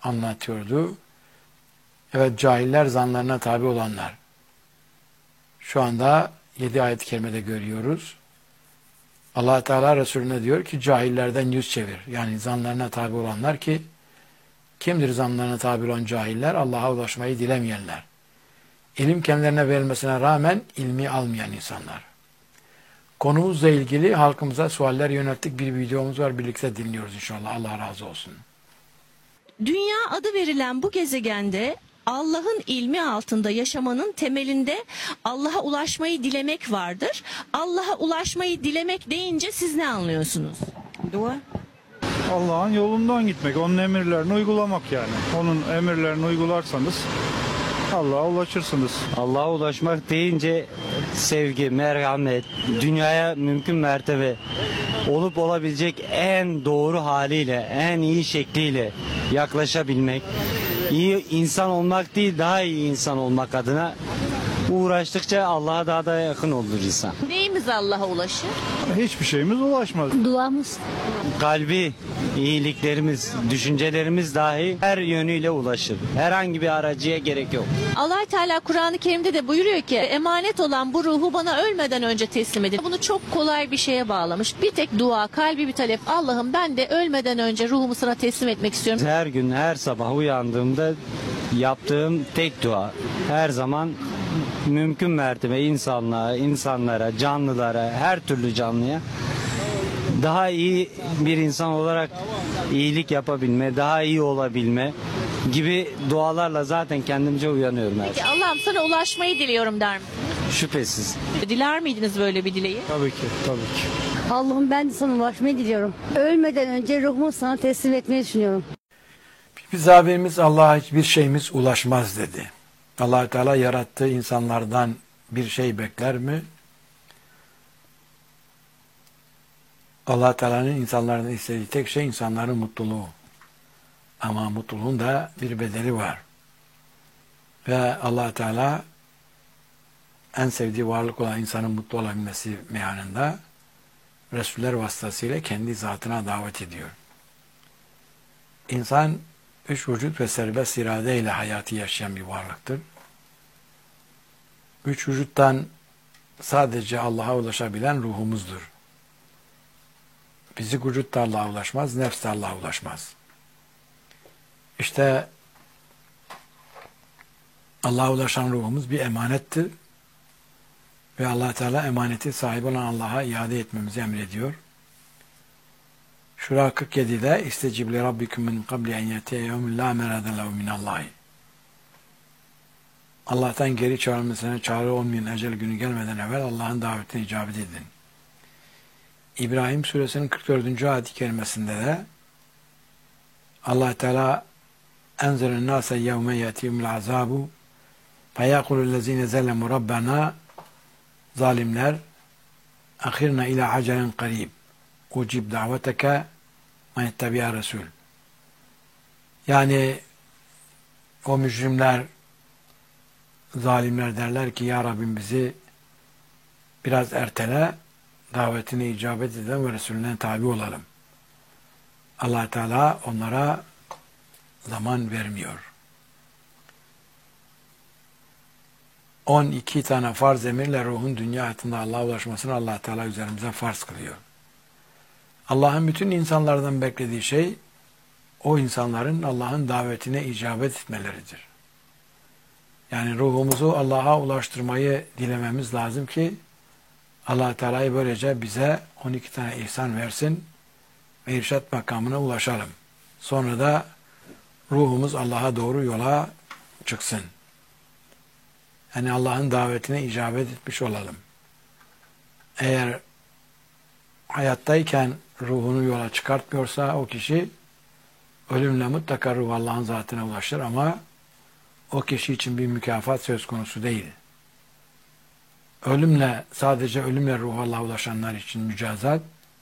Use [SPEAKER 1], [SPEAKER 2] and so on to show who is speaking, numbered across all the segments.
[SPEAKER 1] anlatıyordu. Evet, cahiller zanlarına tabi olanlar. Şu anda 7 ayet-i kerimede görüyoruz. Allah Teala Resulüne diyor ki cahillerden yüz çevir. Yani zanlarına tabi olanlar ki kimdir zanlarına tabi olan cahiller? Allah'a ulaşmayı dilemeyenler. İlim kendilerine verilmesine rağmen ilmi almayan insanlar. Konumuzla ilgili halkımıza sualler yönelttik. Bir videomuz var. Birlikte dinliyoruz inşallah. Allah razı olsun.
[SPEAKER 2] Dünya adı verilen bu gezegende Allah'ın ilmi altında yaşamanın temelinde Allah'a ulaşmayı dilemek vardır. Allah'a ulaşmayı dilemek deyince siz ne anlıyorsunuz?
[SPEAKER 3] Dua.
[SPEAKER 4] Allah'ın yolundan gitmek, onun emirlerini uygulamak yani. Onun emirlerini uygularsanız Allah'a ulaşırsınız.
[SPEAKER 3] Allah'a ulaşmak deyince sevgi, merhamet, dünyaya mümkün mertebe olup olabilecek en doğru haliyle, en iyi şekliyle yaklaşabilmek. İyi insan olmak değil, daha iyi insan olmak adına uğraştıkça Allah'a daha da yakın olur insan.
[SPEAKER 2] Neyimiz Allah'a ulaşır?
[SPEAKER 4] Hiçbir şeyimiz ulaşmaz.
[SPEAKER 5] Duamız.
[SPEAKER 3] Kalbi, iyiliklerimiz, düşüncelerimiz dahi her yönüyle ulaşır. Herhangi bir aracıya gerek yok.
[SPEAKER 2] Allah Teala Kur'an-ı Kerim'de de buyuruyor ki emanet olan bu ruhu bana ölmeden önce teslim edin. Bunu çok kolay bir şeye bağlamış. Bir tek dua, kalbi bir talep. Allah'ım ben de ölmeden önce ruhumu sana teslim etmek istiyorum.
[SPEAKER 3] Her gün, her sabah uyandığımda yaptığım tek dua. Her zaman mümkün mertebe insanlara, canlılara, her türlü canlıya daha iyi bir insan olarak iyilik yapabilme, daha iyi olabilme gibi dualarla zaten kendimce uyanıyorum her
[SPEAKER 2] Peki
[SPEAKER 3] zaman.
[SPEAKER 2] Allah'ım sana ulaşmayı diliyorum der mi?
[SPEAKER 3] Şüphesiz.
[SPEAKER 2] Diler miydiniz böyle bir dileği?
[SPEAKER 4] Tabii ki, tabii ki.
[SPEAKER 5] Allah'ım ben de sana ulaşmayı diliyorum. Ölmeden önce ruhumu sana teslim etmeyi düşünüyorum.
[SPEAKER 1] Biz abimiz Allah'a hiçbir şeyimiz ulaşmaz dedi. Allah Teala yarattığı insanlardan bir şey bekler mi? Allah Teala'nın insanlardan istediği tek şey insanların mutluluğu. Ama mutluluğun da bir bedeli var. Ve Allah Teala en sevdiği varlık olan insanın mutlu olabilmesi meyanında Resuller vasıtasıyla kendi zatına davet ediyor. İnsan üç vücut ve serbest iradeyle hayatı yaşayan bir varlıktır. Üç vücuttan sadece Allah'a ulaşabilen ruhumuzdur. Fizik vücut da Allah'a ulaşmaz, nefs de Allah'a ulaşmaz. İşte Allah'a ulaşan ruhumuz bir emanettir. Ve Allah Teala emaneti sahibi olan Allah'a iade etmemizi emrediyor. Şura 47'de İstecib li rabbikum min qabli en yetiye yevmin la meraden lehu minallahi. Allah'tan geri çağrılmasına çare olmayan ecel günü gelmeden evvel Allah'ın davetine icabet edin. İbrahim suresinin 44. ayet-i kerimesinde de Allah Teala enzelen nase yevme yetiyumul azabu feyakulüllezine zellemu rabbena zalimler ahirna ila acelen qarib ucib daveteke men ettebi'a resul. Yani o mücrimler, zalimler derler ki ya Rabbim bizi biraz ertele, davetine icabet eden ve Resulüne tabi olalım. Allah Teala onlara zaman vermiyor. 12 tane farz emirle ruhun dünya hayatında Allah'a ulaşmasını Allah Teala üzerimize farz kılıyor. Allah'ın bütün insanlardan beklediği şey o insanların Allah'ın davetine icabet etmeleridir. Yani ruhumuzu Allah'a ulaştırmayı dilememiz lazım ki Allah Teala'yı böylece bize 12 tane ihsan versin ve irşat makamına ulaşalım. Sonra da ruhumuz Allah'a doğru yola çıksın. Yani Allah'ın davetine icabet etmiş olalım. Eğer hayattayken ruhunu yola çıkartmıyorsa o kişi ölümle mutlaka ruh Allah'ın zatına ulaşır ama o kişi için bir mükafat söz konusu değil. Sadece ölümle ruh Allah'a ulaşanlar için mücazat,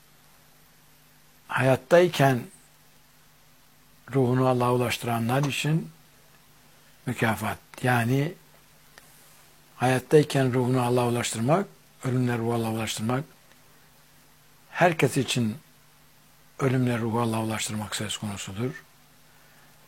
[SPEAKER 1] hayattayken ruhunu Allah'a ulaştıranlar için mükafat. Yani hayattayken ruhunu Allah'a ulaştırmak, ölümle ruhu Allah'a ulaştırmak, herkes için ölümle ruhu Allah'a ulaştırmak söz konusudur.